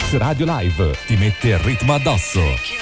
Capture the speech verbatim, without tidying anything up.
Mix Radio Live ti mette il ritmo addosso.